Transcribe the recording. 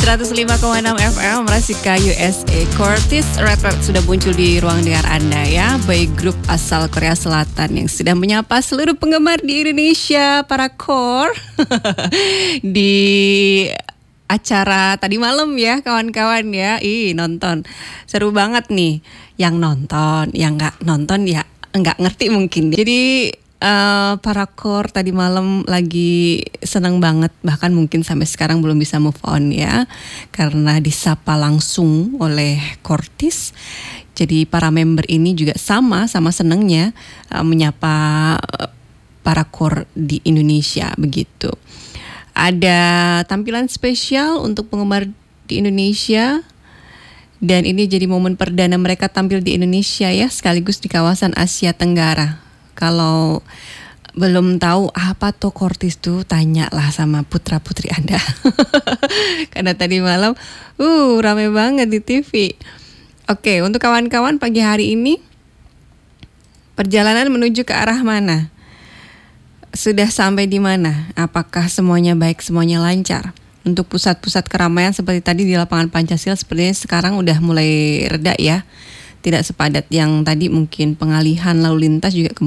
105,6 FM Rasika USA. Curtis Redford sudah muncul di ruang dengar Anda ya. Boy group asal Korea Selatan yang sudah menyapa seluruh penggemar di Indonesia, para core di acara tadi malam ya kawan-kawan ya. Nonton seru banget nih. Yang nonton, yang nggak nonton ya nggak ngerti mungkin. Jadi para core tadi malam lagi senang banget, bahkan mungkin sampai sekarang belum bisa move on ya, karena disapa langsung oleh Curtis. Jadi para member ini juga sama senangnya menyapa para core di Indonesia begitu. Ada tampilan spesial untuk penggemar di Indonesia. Dan ini jadi momen perdana mereka tampil di Indonesia ya, sekaligus di kawasan Asia Tenggara. Kalau belum tahu apa tuh Curtis tuh, tanyalah sama putra-putri Anda. Karena tadi malam rame banget di TV. Oke, untuk kawan-kawan pagi hari ini perjalanan menuju ke arah mana? Sudah sampai di mana? Apakah semuanya baik, semuanya lancar? Untuk pusat-pusat keramaian seperti tadi di lapangan Pancasila sepertinya sekarang udah mulai reda ya. Tidak sepadat yang tadi, mungkin pengalihan lalu lintas juga